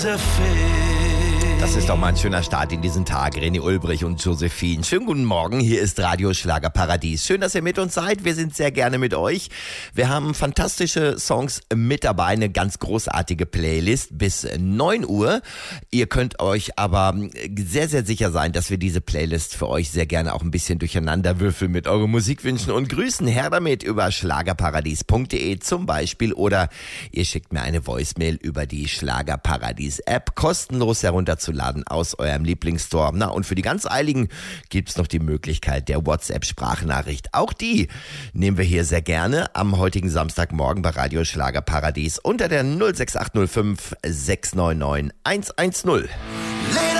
Das ist doch mal ein schöner Start in diesen Tag. René Ulbrich und Josephine. Schönen guten Morgen, hier ist Radio Schlagerparadies. Schön, dass ihr mit uns seid. Wir sind sehr gerne mit euch. Wir haben fantastische Songs mit dabei, eine ganz großartige Playlist bis 9 Uhr. Ihr könnt euch aber sehr, sehr sicher sein, dass wir diese Playlist für euch sehr gerne auch ein bisschen durcheinander würfeln mit euren Musikwünschen und Grüßen. Her damit über schlagerparadies.de zum Beispiel oder ihr schickt mir eine Voicemail über die Schlagerparadies-App, kostenlos herunterzuladen aus eurem Lieblingsstore. Na, und für die ganz Eiligen gibt's noch die Möglichkeit der WhatsApp-Sprachnachricht. Auch die nehmen wir hier sehr gerne am heutigen Samstagmorgen bei Radio Schlagerparadies unter der 06805 699 110.